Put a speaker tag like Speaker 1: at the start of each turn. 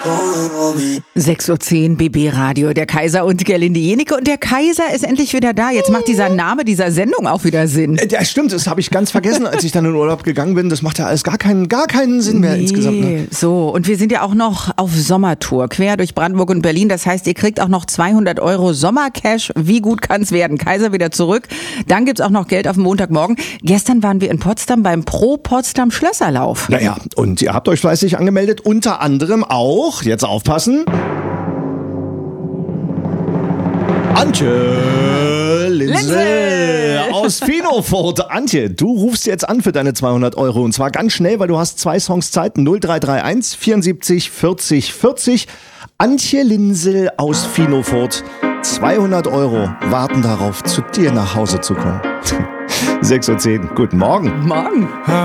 Speaker 1: 6:10 Uhr BB Radio, der Kaiser und Gerlinde Jenike. Und der Kaiser ist endlich wieder da. Jetzt macht dieser Name dieser Sendung auch wieder Sinn.
Speaker 2: Ja, stimmt, das habe ich ganz vergessen, als ich dann in Urlaub gegangen bin. Das macht ja alles gar keinen Sinn mehr insgesamt. Ne?
Speaker 1: So, und wir sind ja auch noch auf Sommertour, quer durch Brandenburg und Berlin. Das heißt, ihr kriegt auch noch 200 € Sommercash. Wie gut kann's werden? Kaiser wieder zurück. Dann gibt's auch noch Geld auf den Montagmorgen. Gestern waren wir in Potsdam beim Pro-Potsdam Schlösserlauf.
Speaker 2: Naja, und ihr habt euch fleißig angemeldet, unter anderem auch, jetzt aufpassen, Antje Lindsel aus Finofurt. Antje, du rufst jetzt an für deine 200 € und zwar ganz schnell, weil du hast 2 Songs Zeit, 0331 74 40 40. Antje Lindsel aus Finofurt, 200 € warten darauf, zu dir nach Hause zu kommen. 6:10 Uhr, guten Morgen.
Speaker 1: Morgen.